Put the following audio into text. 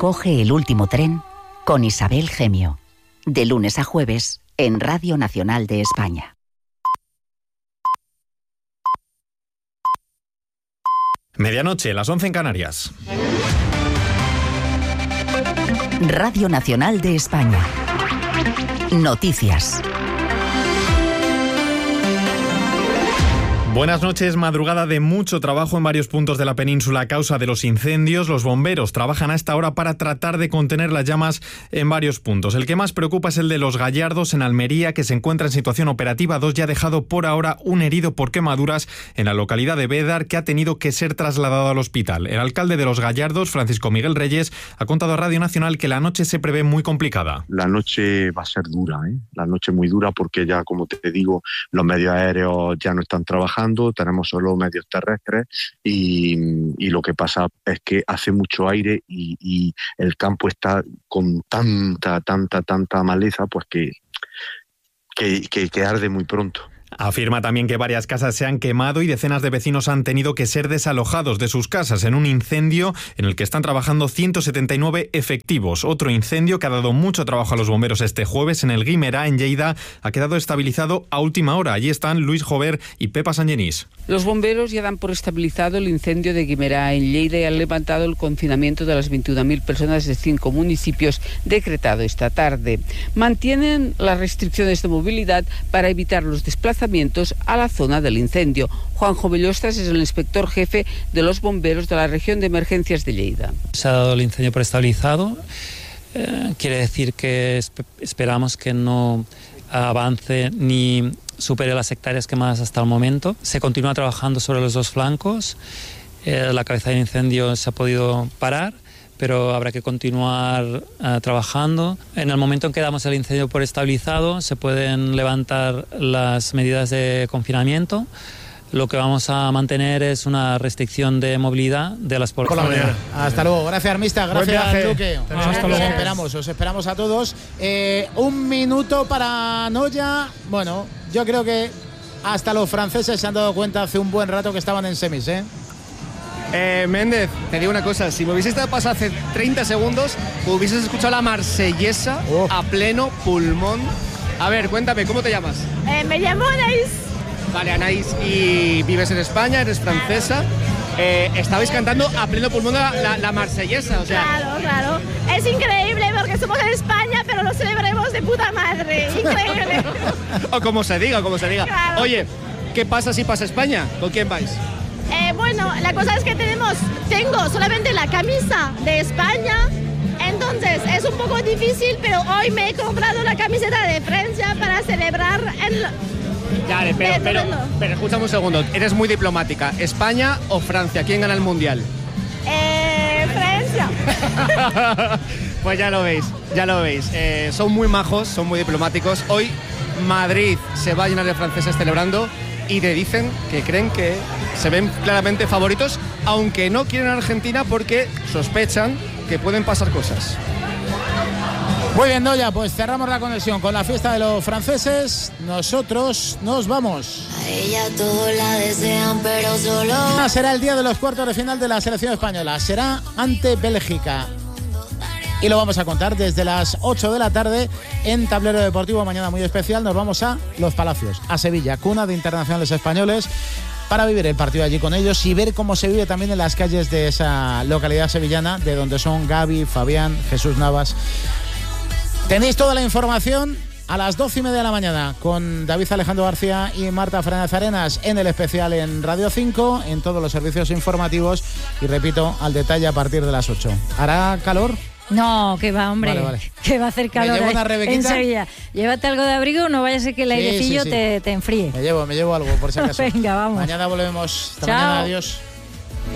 Coge el último tren con Isabel Gemio. De lunes a jueves en Radio Nacional de España. Medianoche, las 11 en Canarias. Radio Nacional de España. Noticias. Buenas noches. Madrugada de mucho trabajo en varios puntos de la península a causa de los incendios. Los bomberos trabajan a esta hora para tratar de contener las llamas en varios puntos. El que más preocupa es el de Los Gallardos, en Almería, que se encuentra en situación operativa 2 y ha dejado por ahora un herido por quemaduras en la localidad de Bédar, que ha tenido que ser trasladado al hospital. El alcalde de Los Gallardos, Francisco Miguel Reyes, ha contado a Radio Nacional que la noche se prevé muy complicada. La noche va a ser dura, La noche muy dura porque ya, como te digo, los medios aéreos ya no están trabajando. Tenemos solo medios terrestres y lo que pasa es que hace mucho aire y el campo está con tanta maleza, pues que arde muy pronto. Afirma también que varias casas se han quemado y decenas de vecinos han tenido que ser desalojados de sus casas en un incendio en el que están trabajando 179 efectivos. Otro incendio que ha dado mucho trabajo a los bomberos este jueves en el Guimerá, en Lleida, ha quedado estabilizado a última hora. Allí están Luis Jover y Pepa Sangenís. Los bomberos ya dan por estabilizado el incendio de Guimerá, en Lleida, y han levantado el confinamiento de las 21.000 personas de 5 municipios decretado esta tarde. Mantienen las restricciones de movilidad para evitar los desplazamientos a la zona del incendio. Juanjo Bellostras es el inspector jefe de los bomberos de la región de emergencias de Lleida. Se ha dado el incendio por estabilizado. Quiere decir que esperamos que no avance ni supere las hectáreas quemadas hasta el momento. Se continúa trabajando sobre los dos flancos. La cabeza del incendio se ha podido parar, pero habrá que continuar trabajando. En el momento en que damos el incendio por estabilizado, se pueden levantar las medidas de confinamiento. Lo que vamos a mantener es una restricción de movilidad de las poblaciones. Hasta luego. Gracias, Armista. Gracias, Luque. Os esperamos a todos. Un minuto para Noya. Bueno, yo creo que hasta los franceses se han dado cuenta hace un buen rato que estaban en semis, Méndez, te digo una cosa, si me hubieses dado paso hace 30 segundos, hubieses escuchado la marsellesa a pleno pulmón. A ver, cuéntame, ¿cómo te llamas? Me llamo Anaís. Vale, Anaís, y vives en España, eres francesa. Estabais cantando a pleno pulmón la marsellesa, o sea... Claro. Es increíble porque somos en España, pero lo celebremos de puta madre. Increíble. O como se diga. Claro. Oye, ¿qué pasa si pasa España? ¿Con quién vais? Bueno, la cosa es que tengo solamente la camisa de España, entonces es un poco difícil, pero hoy me he comprado la camiseta de Francia para celebrar Dale, pero escúchame un segundo, eres muy diplomática. ¿España o Francia? ¿Quién gana el Mundial? Francia. Pues ya lo veis. Son muy majos, son muy diplomáticos. Hoy Madrid se va a llenar de franceses celebrando y te dicen que creen que se ven claramente favoritos, aunque no quieren a Argentina porque sospechan que pueden pasar cosas. Muy bien, Noya, pues cerramos la conexión con la fiesta de los franceses. Nosotros nos vamos. A ella todos la desean, pero solo... Será el día de los cuartos de final de la selección española. Será ante Bélgica. Y lo vamos a contar desde las 8 de la tarde en Tablero Deportivo. Mañana muy especial. Nos vamos a Los Palacios, a Sevilla, cuna de internacionales españoles, para vivir el partido allí con ellos y ver cómo se vive también en las calles de esa localidad sevillana, de donde son Gaby, Fabián, Jesús Navas. Tenéis toda la información a las 12:30 de la mañana con David Alejandro García y Marta Fernández Arenas en el especial en Radio 5, en todos los servicios informativos y, repito, al detalle a partir de las 8. ¿Hará calor? No, que va, hombre, vale. Que va a hacer calor en Sevilla. Llévate algo de abrigo, no vaya a ser que el airecillo te enfríe. Me llevo algo, por si acaso. Venga, vamos. Mañana volvemos. Hasta Chao. mañana, adiós.